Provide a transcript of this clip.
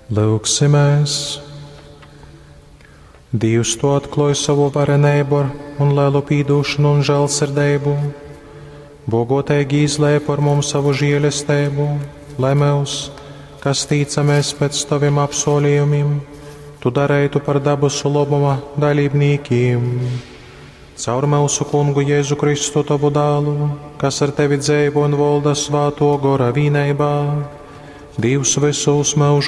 Lūksimies! Dievs to atklāja savu varenību un lielu pīdošanu un žēlsirdību. Bogotīgi izlēja par mums savu žēlastību, lai mēs, kas ticamies pēc taviem apsolījumiem, tu darītu par dabasu labuma dalībniekiem. Caur mūsu Kungu Jēzu Kristu tavu dēlu, kas ar tevi dzīvo un valda svēto gara vienībā, Dievs visus mūžus